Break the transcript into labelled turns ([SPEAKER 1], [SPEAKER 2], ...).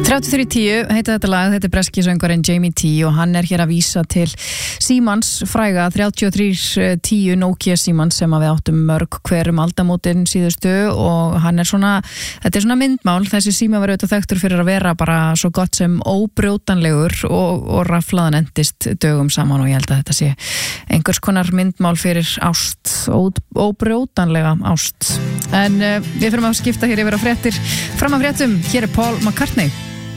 [SPEAKER 1] 3310 heita þetta lag, þetta breski söngvarinn Jamie T og hann hér að vísa til Símans fræga 3310 Nokia Símans sem við áttum mörg hverjum aldamótin síðustu og hann svona, þetta svona myndmál, þessi Síma var auðvitað þekktur fyrir að vera bara svo gott sem óbrjótanlegur og raflaðan endist dögum saman og ég held að þetta sé einhvers konar myndmál fyrir ást, óbrjótanlega ást. En við fyrir að skipta hér yfir á fréttir, fram að fréttum, hér Paul McCartney.